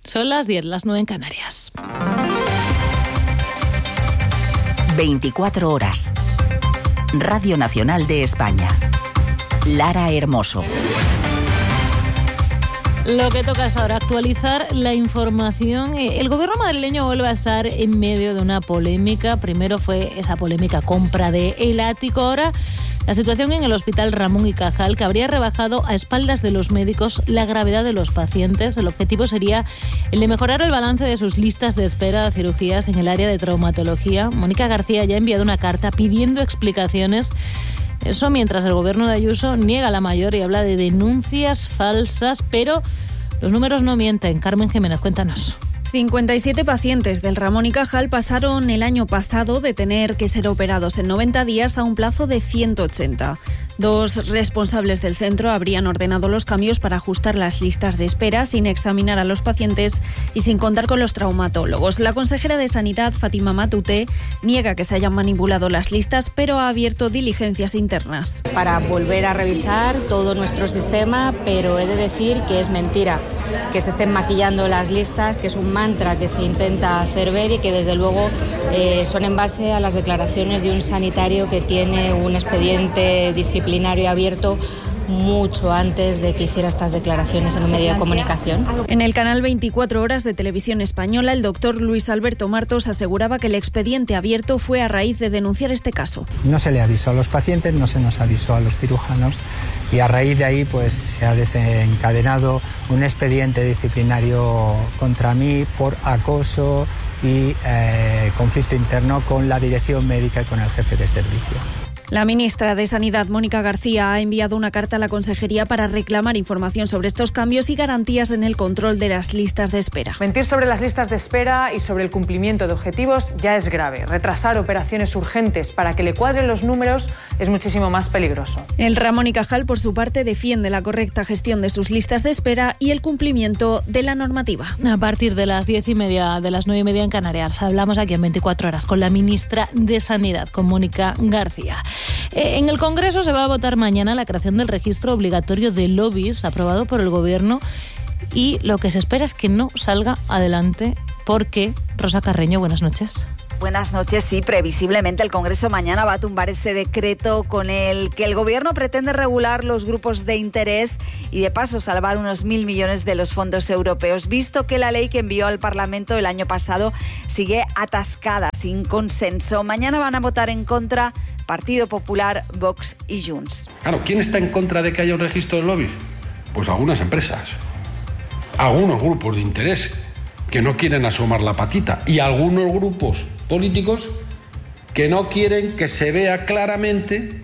Son las 10, las 9 en Canarias. 24 horas. Radio Nacional de España. Lara Hermoso. Lo que toca es ahora actualizar la información. El gobierno madrileño vuelve a estar en medio de una polémica. Primero fue esa polémica compra de El Ático. Ahora la situación en el Hospital Ramón y Cajal, que habría rebajado a espaldas de los médicos la gravedad de los pacientes. El objetivo sería el de mejorar el balance de sus listas de espera de cirugías en el área de traumatología. Mónica García ya ha enviado una carta pidiendo explicaciones. Eso mientras el gobierno de Ayuso niega la mayor y habla de denuncias falsas, pero los números no mienten. Carmen Jiménez, cuéntanos. 57 pacientes del Ramón y Cajal pasaron el año pasado de tener que ser operados en 90 días a un plazo de 180. 2 responsables del centro habrían ordenado los cambios para ajustar las listas de espera sin examinar a los pacientes y sin contar con los traumatólogos. La consejera de Sanidad, Fátima Matute, niega que se hayan manipulado las listas, pero ha abierto diligencias internas. Para volver a revisar todo nuestro sistema, pero he de decir que es mentira, que se estén maquillando las listas, que es un mantra que se intenta hacer ver y que desde luego son en base a las declaraciones de un sanitario que tiene un expediente disciplinario abierto mucho antes de que hiciera estas declaraciones en un medio de comunicación. En el canal 24 Horas de Televisión Española, el doctor Luis Alberto Martos aseguraba que el expediente abierto fue a raíz de denunciar este caso. No se le avisó a los pacientes, no se nos avisó a los cirujanos y a raíz de ahí pues se ha desencadenado un expediente disciplinario contra mí por acoso y conflicto interno con la dirección médica y con el jefe de servicio. La ministra de Sanidad, Mónica García, ha enviado una carta a la Consejería para reclamar información sobre estos cambios y garantías en el control de las listas de espera. Mentir sobre las listas de espera y sobre el cumplimiento de objetivos ya es grave. Retrasar operaciones urgentes para que le cuadren los números es muchísimo más peligroso. El Ramón y Cajal, por su parte, defiende la correcta gestión de sus listas de espera y el cumplimiento de la normativa. A partir de las 10:30, de las 9:30 en Canarias, hablamos aquí en 24 horas con la ministra de Sanidad, con Mónica García. En el Congreso se va a votar mañana la creación del registro obligatorio de lobbies aprobado por el Gobierno y lo que se espera es que no salga adelante porque, Rosa Carreño, buenas noches. Buenas noches. Sí, previsiblemente el Congreso mañana va a tumbar ese decreto con el que el Gobierno pretende regular los grupos de interés y de paso salvar unos 1.000 millones de los fondos europeos, visto que la ley que envió al Parlamento el año pasado sigue atascada, sin consenso. Mañana van a votar en contra Partido Popular, Vox y Junts. Claro, ¿quién está en contra de que haya un registro de lobbies? Pues algunas empresas, algunos grupos de interés que no quieren asomar la patita y algunos grupos políticos que no quieren que se vea claramente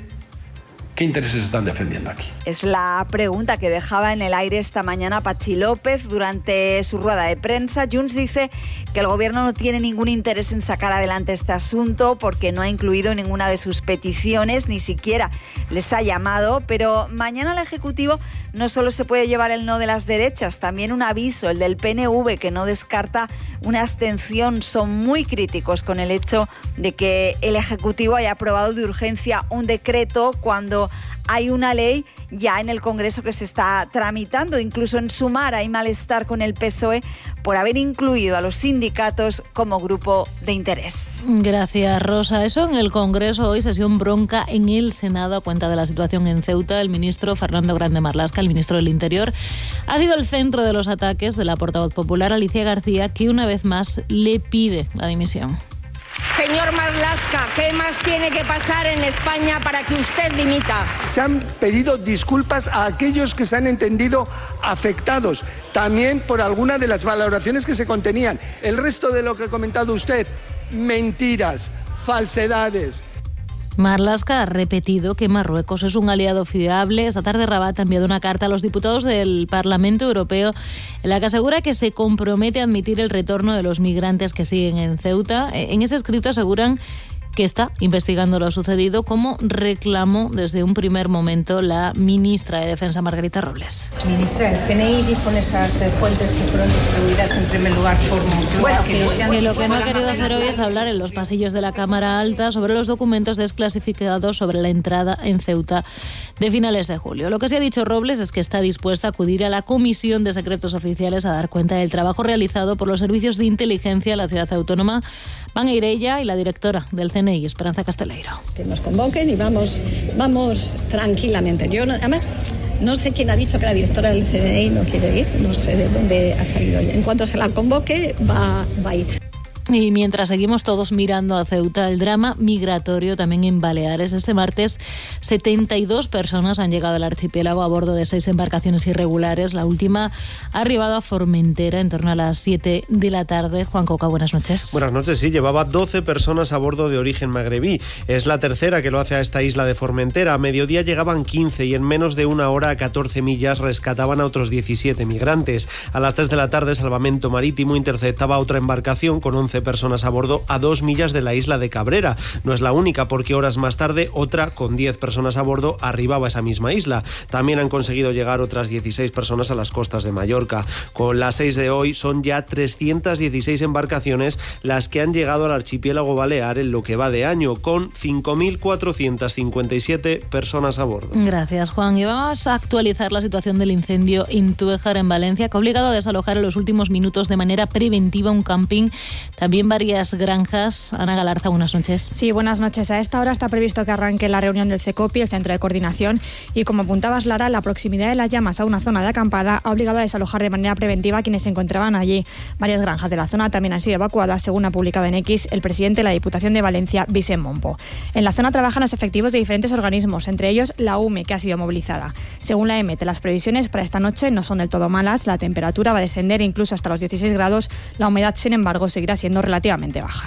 qué intereses están defendiendo aquí. Es la pregunta que dejaba en el aire esta mañana Patxi López durante su rueda de prensa. Junts dice que el Gobierno no tiene ningún interés en sacar adelante este asunto porque no ha incluido ninguna de sus peticiones, ni siquiera les ha llamado, pero mañana el Ejecutivo no solo se puede llevar el no de las derechas, también un aviso, el del PNV, que no descarta una abstención. Son muy críticos con el hecho de que el Ejecutivo haya aprobado de urgencia un decreto cuando hay una ley ya en el Congreso que se está tramitando. Incluso en Sumar hay malestar con el PSOE por haber incluido a los sindicatos como grupo de interés. Gracias, Rosa. Eso en el Congreso. Hoy sesión bronca en el Senado a cuenta de la situación en Ceuta. El ministro Fernando Grande Marlaska, el ministro del Interior, ha sido el centro de los ataques de la portavoz popular Alicia García, que una vez más le pide la dimisión. Señor Marlaska, ¿qué más tiene que pasar en España para que usted dimita? Se han pedido disculpas a aquellos que se han entendido afectados, también por alguna de las valoraciones que se contenían. El resto de lo que ha comentado usted, mentiras, falsedades. Marlaska ha repetido que Marruecos es un aliado fiable. Esta tarde Rabat ha enviado una carta a los diputados del Parlamento Europeo en la que asegura que se compromete a admitir el retorno de los migrantes que siguen en Ceuta. En ese escrito aseguran que está investigando lo sucedido, como reclamó desde un primer momento la ministra de Defensa, Margarita Robles. Ministra, el CNI dijo en esas fuentes que fueron distribuidas en primer lugar por Moncloa que lo que no ha querido hacer hoy es hablar en los pasillos de la Cámara Alta sobre los documentos desclasificados sobre la entrada en Ceuta de finales de julio. Lo que sí ha dicho Robles es que está dispuesta a acudir a la Comisión de Secretos Oficiales a dar cuenta del trabajo realizado por los servicios de inteligencia de la ciudad autónoma. Van a ir ella y la directora del CNI, Esperanza Casteleiro. Que nos convoquen y vamos tranquilamente. Yo además no sé quién ha dicho que la directora del CNI no quiere ir, no sé de dónde ha salido. En cuanto se la convoque, va a ir. Y mientras seguimos todos mirando a Ceuta, el drama migratorio también en Baleares. Este martes, 72 personas han llegado al archipiélago a bordo de 6 embarcaciones irregulares. La última ha arribado a Formentera en torno a las 7 de la tarde. Juan Coca, buenas noches. Buenas noches, sí. Llevaba 12 personas a bordo de origen magrebí. Es la tercera que lo hace a esta isla de Formentera. A mediodía llegaban 15 y en menos de una hora, a 14 millas, rescataban a otros 17 migrantes. A las 3 de la tarde, Salvamento Marítimo interceptaba otra embarcación con 11 personas a bordo a 2 millas de la isla de Cabrera. No es la única, porque horas más tarde otra con 10 personas a bordo arribaba a esa misma isla. También han conseguido llegar otras 16 personas a las costas de Mallorca. Con las 6 de hoy son ya 316 embarcaciones las que han llegado al archipiélago balear en lo que va de año, con 5.457 personas a bordo. Gracias, Juan. Y vamos a actualizar la situación del incendio en Tújar, en Valencia, que ha obligado a desalojar en los últimos minutos de manera preventiva un camping, también varias granjas. Ana Galarza, buenas noches. Sí, buenas noches. A esta hora está previsto que arranque la reunión del CECOPI, el Centro de Coordinación, y como apuntabas, Lara, la proximidad de las llamas a una zona de acampada ha obligado a desalojar de manera preventiva a quienes se encontraban allí. Varias granjas de la zona también han sido evacuadas, según ha publicado en X el presidente de la Diputación de Valencia, Vicent Mompo. En la zona trabajan los efectivos de diferentes organismos, entre ellos la UME, que ha sido movilizada. Según la EMET, las previsiones para esta noche no son del todo malas. La temperatura va a descender incluso hasta los 16 grados. La humedad, sin embargo, seguirá siendo relativamente baja.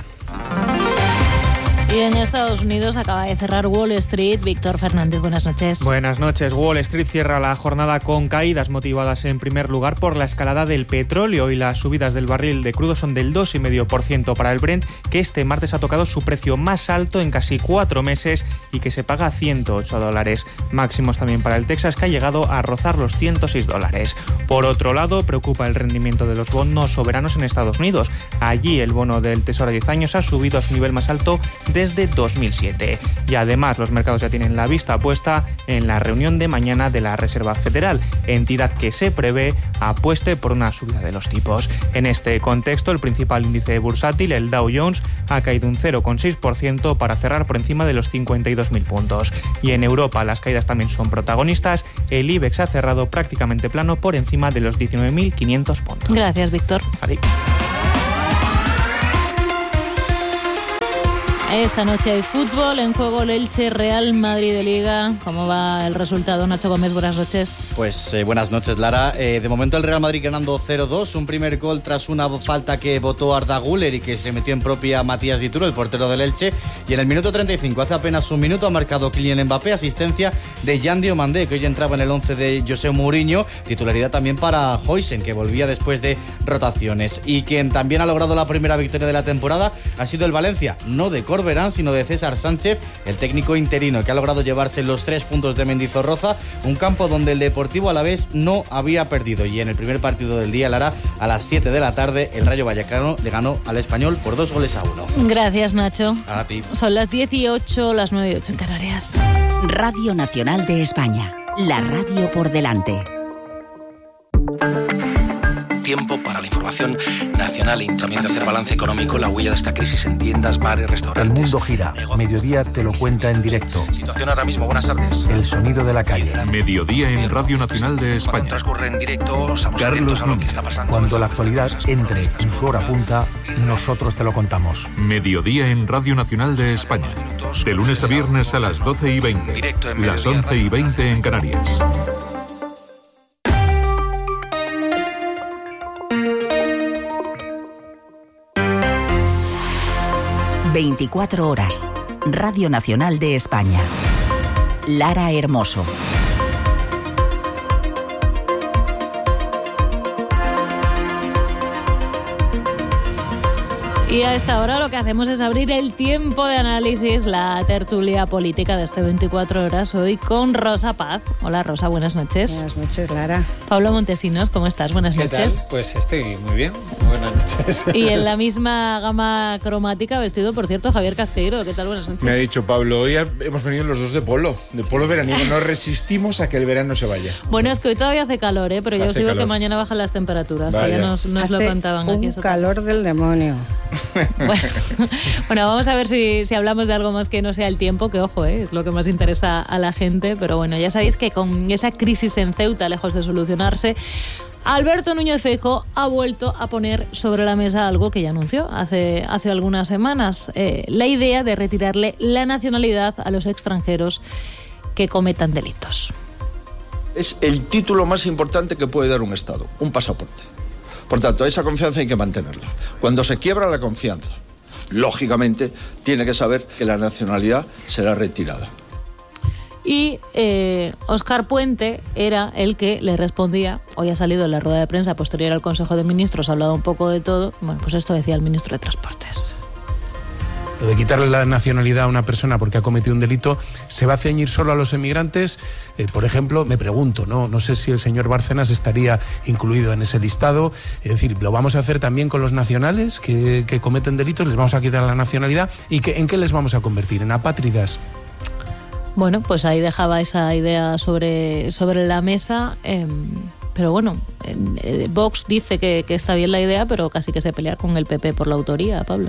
Y en Estados Unidos acaba de cerrar Wall Street. Víctor Fernández, buenas noches. Buenas noches. Wall Street cierra la jornada con caídas motivadas en primer lugar por la escalada del petróleo, y las subidas del barril de crudo son del 2,5% para el Brent, que este martes ha tocado su precio más alto en casi 4 meses y que se paga $108. Máximos también para el Texas, que ha llegado a rozar los $106. Por otro lado, preocupa el rendimiento de los bonos soberanos en Estados Unidos. Allí el bono del Tesoro a 10 años ha subido a su nivel más alto desde 2007. Y además los mercados ya tienen la vista puesta en la reunión de mañana de la Reserva Federal, entidad que se prevé apueste por una subida de los tipos. En este contexto, el principal índice bursátil, el Dow Jones, ha caído un 0,6% para cerrar por encima de los 52.000 puntos. Y en Europa las caídas también son protagonistas. El IBEX ha cerrado prácticamente plano por encima de los 19.500 puntos. Gracias, Víctor. Adiós. Esta noche hay fútbol, en juego el Elche Real Madrid de Liga. ¿Cómo va el resultado? Nacho Gómez, buenas noches. Pues buenas noches, Lara. De momento el Real Madrid ganando 0-2, un primer gol tras una falta que votó Arda Güler y que se metió en propia Matías Dituro, el portero del Elche. Y en el minuto 35, hace apenas un minuto, ha marcado Kylian Mbappé, asistencia de Jan Diomandé, que hoy entraba en el 11 de José Mourinho. Titularidad también para Huijsen, que volvía después de rotaciones. Y quien también ha logrado la primera victoria de la temporada ha sido el Valencia, no de Corberán, sino de César Sánchez, el técnico interino, que ha logrado llevarse los 3 puntos de Mendizorroza, un campo donde el Deportivo Alavés no había perdido. Y en el primer partido del día, Lara, a las 7 de la tarde, el Rayo Vallecano le ganó al Español por 2-1. Gracias, Nacho. A ti. Son las 18, las 9:08 en Canarias. Radio Nacional de España, la radio por delante. Tiempo para la información nacional y también de hacer balance económico, la huella de esta crisis en tiendas, bares, restaurantes. El mundo gira. Mediodía te lo cuenta en directo. Situación ahora mismo, buenas tardes. El sonido de la calle. Mediodía en Radio Nacional de España. Cuando transcurre en directo, estamos atentos a lo que está pasando. Cuando la actualidad entre en su hora punta, nosotros te lo contamos. Mediodía en Radio Nacional de España. De lunes a viernes a las 12:20. Las 11:20 en Canarias. 24 horas. Radio Nacional de España. Lara Hermoso. Y a esta hora lo que hacemos es abrir el tiempo de análisis, la tertulia política de este 24 horas, hoy con Rosa Paz. Hola Rosa, buenas noches. Buenas noches, Lara. Pablo Montesinos, ¿cómo estás? Buenas noches. ¿Qué tal? Pues estoy muy bien. Buenas noches. Y en la misma gama cromática vestido, por cierto, Javier Casqueiro. ¿Qué tal? Buenas noches. Me ha dicho Pablo, hoy hemos venido los dos de polo veraniego. No resistimos a que el verano se vaya. Bueno, es que hoy todavía hace calor, pero yo os digo que mañana bajan las temperaturas. Ya nos lo contaban aquí. Un calor del demonio. Bueno, vamos a ver si hablamos de algo más que no sea el tiempo, que ojo, es lo que más interesa a la gente, pero bueno, ya sabéis que con esa crisis en Ceuta, lejos de solucionarse, Alberto Núñez Feijóo ha vuelto a poner sobre la mesa algo que ya anunció hace algunas semanas, la idea de retirarle la nacionalidad a los extranjeros que cometan delitos. Es el título más importante que puede dar un Estado, un pasaporte. Por tanto, esa confianza hay que mantenerla. Cuando se quiebra la confianza, lógicamente, tiene que saber que la nacionalidad será retirada. Y Óscar Puente era el que le respondía. Hoy ha salido en la rueda de prensa posterior al Consejo de Ministros, ha hablado un poco de todo. Bueno, pues esto decía el ministro de Transportes. Lo de quitarle la nacionalidad a una persona porque ha cometido un delito, ¿se va a ceñir solo a los emigrantes? Por ejemplo, me pregunto, no sé si el señor Bárcenas estaría incluido en ese listado. Es decir, ¿lo vamos a hacer también con los nacionales que cometen delitos? ¿Les vamos a quitar la nacionalidad? ¿Y en qué les vamos a convertir? ¿En apátridas? Bueno, pues ahí dejaba esa idea sobre la mesa. Pero bueno, Vox dice que está bien la idea, pero casi que se pelea con el PP por la autoría, Pablo.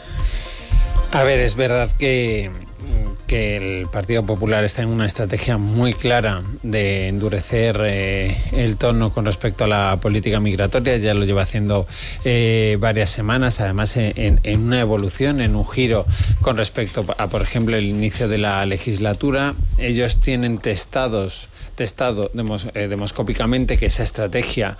A ver, es verdad que el Partido Popular está en una estrategia muy clara de endurecer el tono con respecto a la política migratoria. Ya lo lleva haciendo varias semanas, además en una evolución, en un giro con respecto a, por ejemplo, el inicio de la legislatura. Ellos tienen testado demoscópicamente que esa estrategia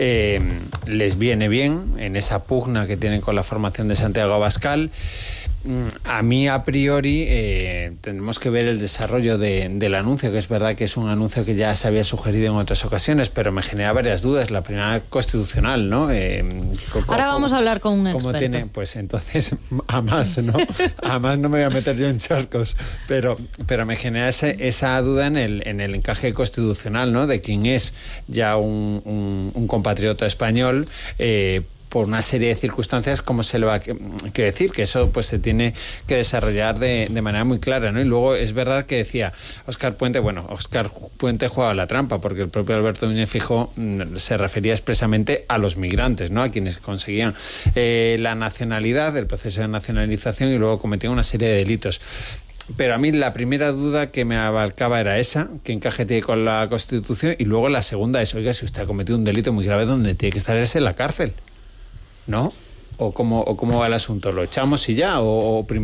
les viene bien en esa pugna que tienen con la formación de Santiago Abascal. A mí, a priori, tenemos que ver el desarrollo del anuncio, que es verdad que es un anuncio que ya se había sugerido en otras ocasiones, pero me genera varias dudas. La primera, constitucional, ¿no? Ahora vamos a hablar con un experto. Pues entonces, a más no me voy a meter yo en charcos, pero me genera esa duda en el encaje constitucional, ¿no? De quién es ya un compatriota español, por una serie de circunstancias, ¿cómo se le va a decir? Que eso pues se tiene que desarrollar de manera muy clara, ¿no? Y luego es verdad que decía Óscar Puente jugaba la trampa, porque el propio Alberto Núñez Feijóo se refería expresamente a los migrantes, ¿no? A quienes conseguían la nacionalidad, el proceso de nacionalización, y luego cometían una serie de delitos. Pero a mí la primera duda que me abarcaba era esa, que encaje tiene con la Constitución, y luego la segunda es, oiga, si usted ha cometido un delito muy grave, donde tiene que estar es en la cárcel, ¿no? ¿O cómo va el asunto? ¿Lo echamos y ya? ¿O primero